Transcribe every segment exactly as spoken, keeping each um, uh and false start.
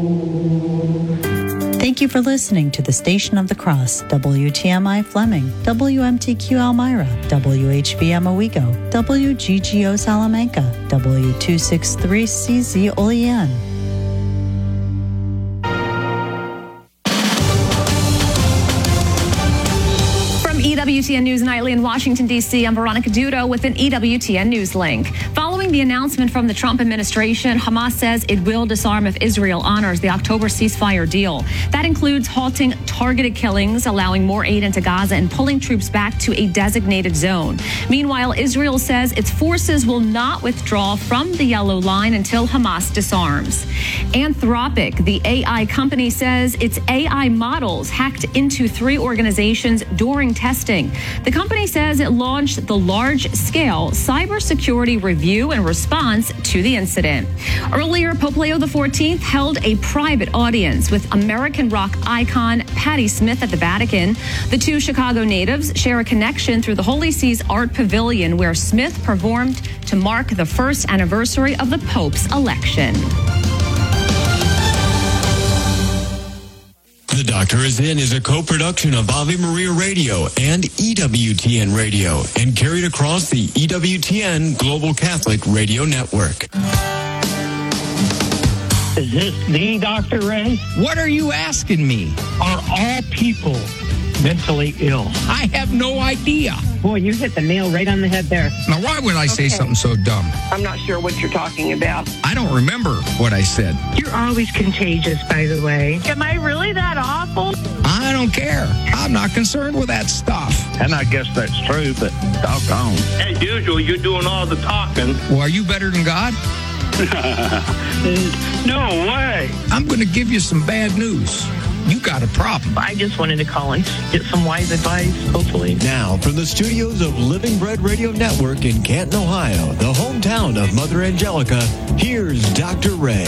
Thank you for listening to the Station of the Cross, W T M I Fleming, W M T Q Elmira, W H V M Owego, W G G O Salamanca, W two sixty-three C Z Olean. E W T N News Nightly in Washington, D C, I'm Veronica Dudo with an E W T N News link. Following the announcement from the Trump administration, Hamas says it will disarm if Israel honors the October ceasefire deal. That includes halting targeted killings, allowing more aid into Gaza, and pulling troops back to a designated zone. Meanwhile, Israel says its forces will not withdraw from the yellow line until Hamas disarms. Anthropic, the A I company, says its A I models hacked into three organizations during testing. The company says it launched the large-scale cybersecurity review in response to the incident. Earlier, Pope Leo the fourteenth held a private audience with American rock icon Patti Smith at the Vatican. The two Chicago natives share a connection through the Holy See's Art Pavilion, where Smith performed to mark the first anniversary of the Pope's election. The Doctor Is In is a co-production of Ave Maria Radio and E W T N Radio and carried across the E W T N Global Catholic Radio Network. Is this the Doctor Ray? What are you asking me? Are all people mentally ill? I have no idea. Boy, you hit the nail right on the head there. Now, why would I say Okay. something so dumb? I'm not sure what you're talking about. I don't remember what I said. You're always contagious, by the way. Am I really that awful? I don't care. I'm not concerned with that stuff. And I guess that's true, but doggone. As usual, you're doing all the talking. Well, are you better than God? No way. I'm going to give you some bad news. You got a problem. I just wanted to call and get some wise advice, hopefully. Now, from the studios of Living Bread Radio Network in Canton, Ohio, the hometown of Mother Angelica, here's Doctor Ray.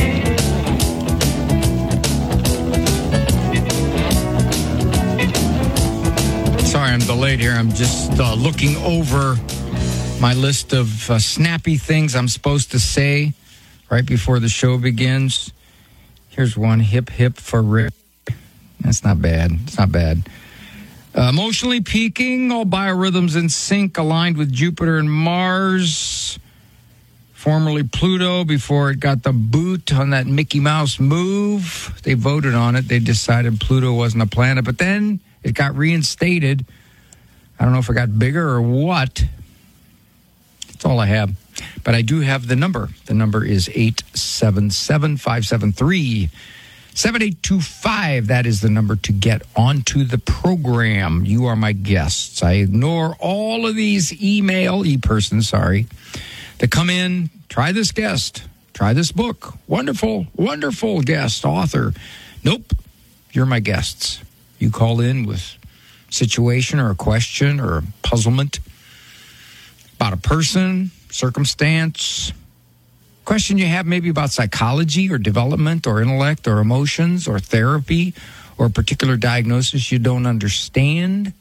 Sorry, I'm delayed here. I'm just uh, looking over my list of uh, snappy things I'm supposed to say right before the show begins. Here's one, hip, hip for Rick. That's not bad. It's not bad. Uh, emotionally peaking, all biorhythms in sync, aligned with Jupiter and Mars. Formerly Pluto, before it got the boot on that Mickey Mouse move. They voted on it. They decided Pluto wasn't a planet. But then it got reinstated. I don't know if it got bigger or what. That's all I have. But I do have the number. The number is eight seven seven, five seven three, seven eight two five. That is the number to get onto the program. You are my guests. I ignore all of these email, e-persons, sorry, that come in. Try this guest. Try this book. Wonderful, wonderful guest, author. Nope. You're my guests. You call in with situation or a question or a puzzlement about a person, circumstance, question you have maybe about psychology or development or intellect or emotions or therapy or a particular diagnosis you don't understand.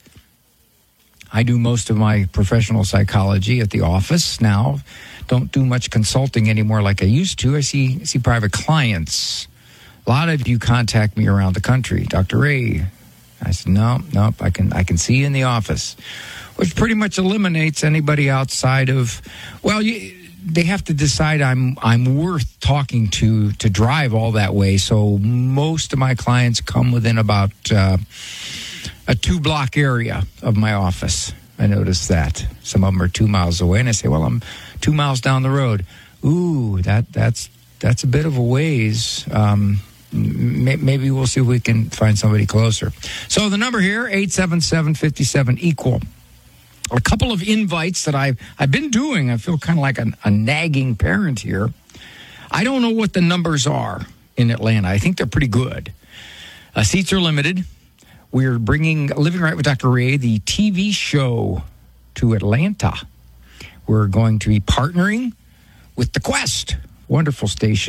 I do most of my professional psychology at the office now. Don't do much consulting anymore like I used to. I see see private clients. A lot of you contact me around the country. Doctor Ray. I said, no, no, I can I can see you in the office, which pretty much eliminates anybody outside of, well, you, they have to decide I'm I'm worth talking to to drive all that way. So most of my clients come within about uh, a two-block area of my office. I noticed that. Some of them are two miles away, and I say, well, I'm two miles down the road. Ooh, that that's that's a bit of a ways. Um Maybe we'll see if we can find somebody closer. So the number here, eight seven seven, five seven, equal. A couple of invites that I've, I've been doing. I feel kind of like a, a nagging parent here. I don't know what the numbers are in Atlanta. I think they're pretty good. Uh, seats are limited. We're bringing Living Right with Doctor Ray, the T V show, to Atlanta. We're going to be partnering with The Quest, wonderful station.